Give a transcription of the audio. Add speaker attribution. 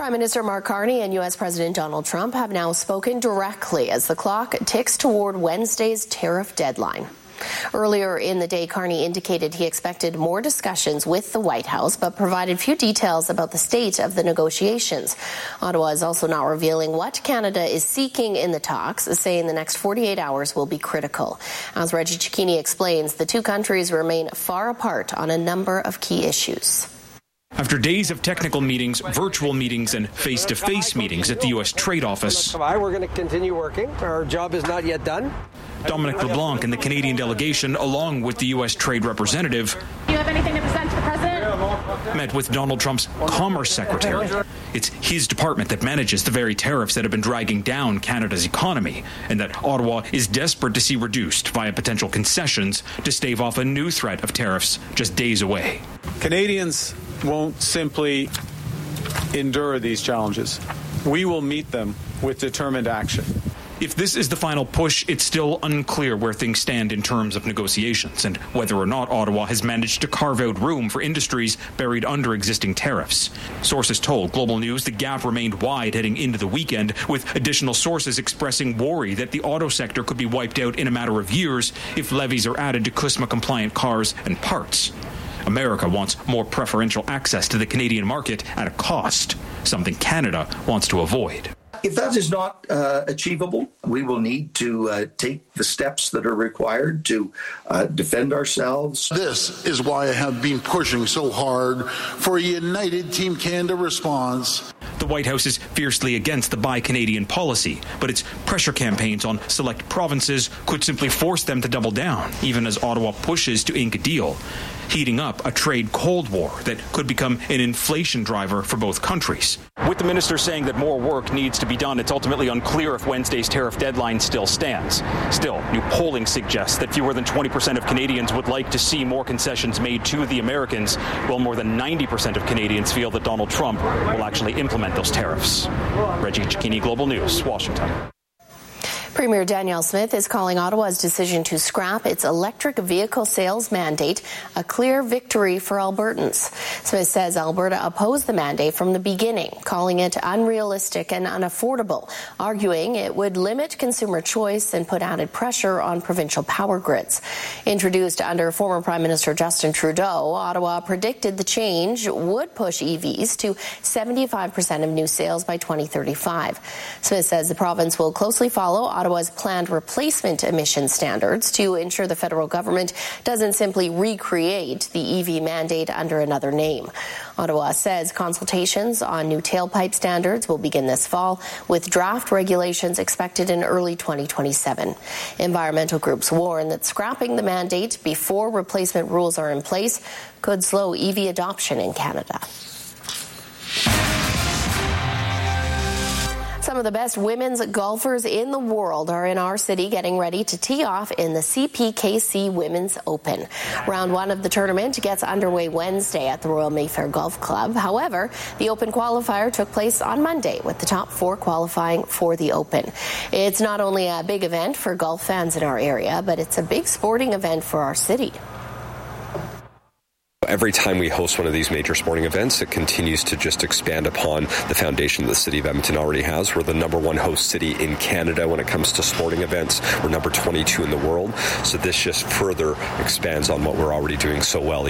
Speaker 1: Prime Minister Mark Carney and U.S. President Donald Trump have now spoken directly as the clock ticks toward Wednesday's tariff deadline. Earlier in the day, Carney indicated he expected more discussions with the White House, but provided few details about the state of the negotiations. Ottawa is also not revealing what Canada is seeking in the talks, saying the next 48 hours will be critical. As Reggie Cecchini explains, the two countries remain far apart on a number of key issues.
Speaker 2: After days of technical meetings, virtual meetings, and face-to-face meetings at the U.S. Trade Office,
Speaker 3: we're going to continue working. Our job is not yet done.
Speaker 2: Dominic LeBlanc and the Canadian delegation, along with the U.S. Trade Representative,
Speaker 4: do you have anything to present to the President?
Speaker 2: Met with Donald Trump's Commerce Secretary. It's his department that manages the very tariffs that have been dragging down Canada's economy, and that Ottawa is desperate to see reduced via potential concessions to stave off a new threat of tariffs just days away.
Speaker 5: Canadians won't simply endure these challenges. We will meet them with determined action.
Speaker 2: If this is the final push, it's still unclear where things stand in terms of negotiations and whether or not Ottawa has managed to carve out room for industries buried under existing tariffs. Sources told Global News the gap remained wide heading into the weekend, with additional sources expressing worry that the auto sector could be wiped out in a matter of years if levies are added to CUSMA-compliant cars and parts. America wants more preferential access to the Canadian market at a cost, something Canada wants to avoid.
Speaker 6: If that is not achievable, we will need to take the steps that are required to defend ourselves.
Speaker 7: This is why I have been pushing so hard for a united Team Canada response.
Speaker 2: The White House is fiercely against the Buy Canadian policy, but its pressure campaigns on select provinces could simply force them to double down, even as Ottawa pushes to ink a deal, heating up a trade cold war that could become an inflation driver for both countries. With the minister saying that more work needs to be done, it's ultimately unclear if Wednesday's tariff deadline still stands. Still, new polling suggests that fewer than 20% of Canadians would like to see more concessions made to the Americans, while more than 90% of Canadians feel that Donald Trump will actually implement those tariffs. Reggie Cecchini, Global News, Washington.
Speaker 1: Premier Danielle Smith is calling Ottawa's decision to scrap its electric vehicle sales mandate a clear victory for Albertans. Smith says Alberta opposed the mandate from the beginning, calling it unrealistic and unaffordable, arguing it would limit consumer choice and put added pressure on provincial power grids. Introduced under former Prime Minister Justin Trudeau, Ottawa predicted the change would push EVs to 75% of new sales by 2035. Smith says the province will closely follow Ottawa's planned replacement emission standards to ensure the federal government doesn't simply recreate the EV mandate under another name. Ottawa says consultations on new tailpipe standards will begin this fall, with draft regulations expected in early 2027. Environmental groups warn that scrapping the mandate before replacement rules are in place could slow EV adoption in Canada. Some of the best women's golfers in the world are in our city getting ready to tee off in the CPKC Women's Open. Round one of the tournament gets underway Wednesday at the Royal Mayfair Golf Club. However, the Open qualifier took place on Monday, with the top four qualifying for the Open. It's not only a big event for golf fans in our area, but it's a big sporting event for our city.
Speaker 8: Every time we host one of these major sporting events, it continues to just expand upon the foundation the city of Edmonton already has. We're the number one host city in Canada when it comes to sporting events. We're number 22 in the world. So this just further expands on what we're already doing so well.